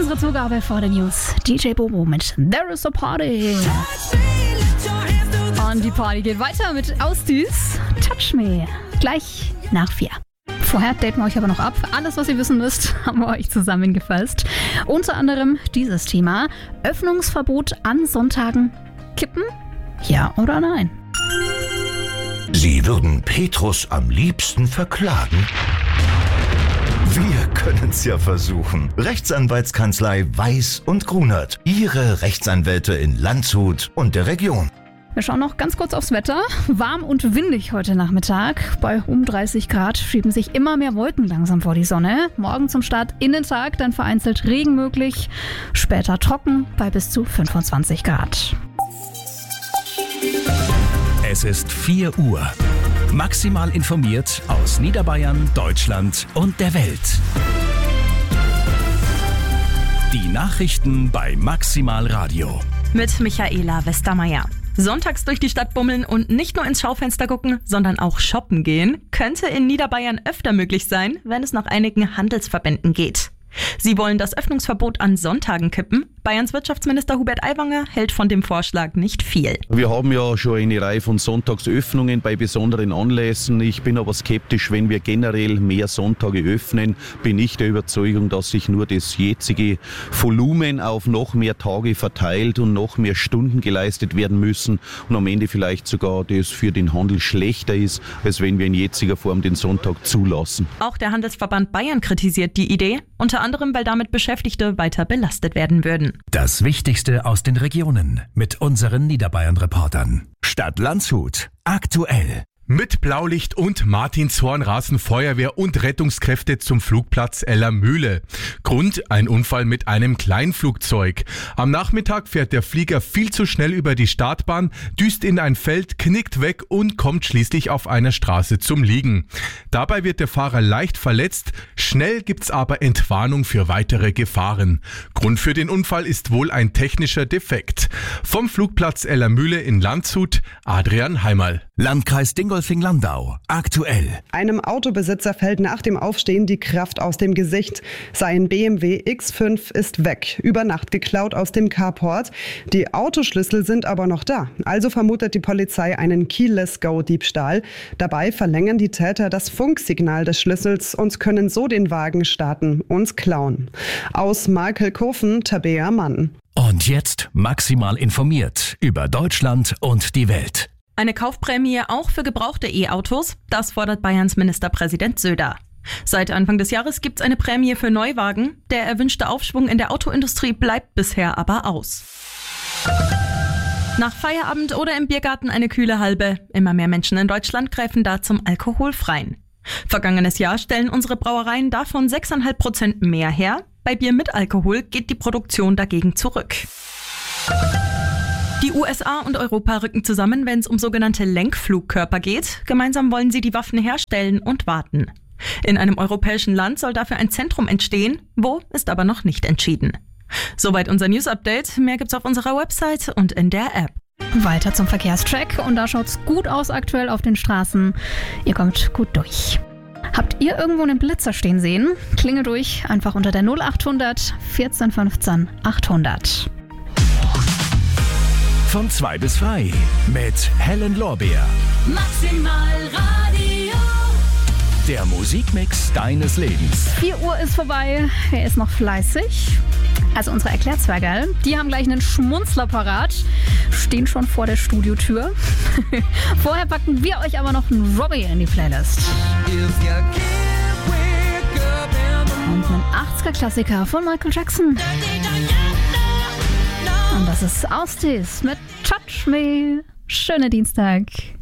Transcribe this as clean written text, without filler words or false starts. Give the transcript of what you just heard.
Unsere Zugabe vor den News. DJ Bobo mit There is a Party. Und die Party geht weiter mit Ausdüs Touch Me. Gleich nach 4. Vorher daten wir euch aber noch ab. Alles, was ihr wissen müsst, haben wir euch zusammengefasst. Unter anderem dieses Thema. Öffnungsverbot an Sonntagen kippen? Ja oder nein? Sie würden Petrus am liebsten verklagen? Wir können's ja versuchen. Rechtsanwaltskanzlei Weiß und Grunert. Ihre Rechtsanwälte in Landshut und der Region. Wir schauen noch ganz kurz aufs Wetter. Warm und windig heute Nachmittag. Bei 30 Grad schieben sich immer mehr Wolken langsam vor die Sonne. Morgen zum Start in den Tag dann vereinzelt Regen möglich. Später trocken bei bis zu 25 Grad. Es ist 4 Uhr. Maximal informiert aus Niederbayern, Deutschland und der Welt. Die Nachrichten bei Maximal Radio. Mit Michaela Westermeier. Sonntags durch die Stadt bummeln und nicht nur ins Schaufenster gucken, sondern auch shoppen gehen, könnte in Niederbayern öfter möglich sein, wenn es nach einigen Handelsverbänden geht. Sie wollen das Öffnungsverbot an Sonntagen kippen. Bayerns Wirtschaftsminister Hubert Aiwanger hält von dem Vorschlag nicht viel. Wir haben ja schon eine Reihe von Sonntagsöffnungen bei besonderen Anlässen. Ich bin aber skeptisch, wenn wir generell mehr Sonntage öffnen, bin ich der Überzeugung, dass sich nur das jetzige Volumen auf noch mehr Tage verteilt und noch mehr Stunden geleistet werden müssen und am Ende vielleicht sogar das für den Handel schlechter ist, als wenn wir in jetziger Form den Sonntag zulassen. Auch der Handelsverband Bayern kritisiert die Idee, unter anderem, weil damit Beschäftigte weiter belastet werden würden. Das Wichtigste aus den Regionen mit unseren Niederbayern-Reportern. Stadt Landshut. Aktuell. Mit Blaulicht und Martinshorn rasen Feuerwehr und Rettungskräfte zum Flugplatz Ellermühle. Grund: ein Unfall mit einem Kleinflugzeug. Am Nachmittag fährt der Flieger viel zu schnell über die Startbahn, düst in ein Feld, knickt weg und kommt schließlich auf einer Straße zum Liegen. Dabei wird der Fahrer leicht verletzt. Schnell gibt's aber Entwarnung für weitere Gefahren. Grund für den Unfall ist wohl ein technischer Defekt. Vom Flugplatz Ellermühle in Landshut, Adrian Heimerl. Landkreis Dingolfing-Landau. Aktuell. Einem Autobesitzer fällt nach dem Aufstehen die Kraft aus dem Gesicht. Sein BMW X5 ist weg, über Nacht geklaut aus dem Carport. Die Autoschlüssel sind aber noch da. Also vermutet die Polizei einen Keyless-Go-Diebstahl. Dabei verlängern die Täter das Funksignal des Schlüssels und können so den Wagen starten und klauen. Aus Markelkofen, Tabea Mann. Und jetzt maximal informiert über Deutschland und die Welt. Eine Kaufprämie auch für gebrauchte E-Autos, das fordert Bayerns Ministerpräsident Söder. Seit Anfang des Jahres gibt's eine Prämie für Neuwagen. Der erwünschte Aufschwung in der Autoindustrie bleibt bisher aber aus. Nach Feierabend oder im Biergarten eine kühle Halbe. Immer mehr Menschen in Deutschland greifen da zum Alkoholfreien. Vergangenes Jahr stellen unsere Brauereien davon 6,5% mehr her. Bei Bier mit Alkohol geht die Produktion dagegen zurück. Die USA und Europa rücken zusammen, wenn es um sogenannte Lenkflugkörper geht. Gemeinsam wollen sie die Waffen herstellen und warten. In einem europäischen Land soll dafür ein Zentrum entstehen. Wo, ist aber noch nicht entschieden. Soweit unser News-Update. Mehr gibt's auf unserer Website und in der App. Weiter zum Verkehrstrack und da schaut's gut aus aktuell auf den Straßen. Ihr kommt gut durch. Habt ihr irgendwo einen Blitzer stehen sehen? Klingelt durch, einfach unter der 0800 14 15 800. Von 2 bis 3 mit Helen Lorbeer. Maximal Radio. Der Musikmix deines Lebens. 4 Uhr ist vorbei. Wer ist noch fleißig? Also unsere Erklärzwergerl, die haben gleich einen Schmunzler parat. Stehen schon vor der Studiotür. Vorher packen wir euch aber noch einen Robbie in die Playlist. Und einen 80er-Klassiker von Michael Jackson. Und das ist Austis mit Touch Me. Schönen Dienstag.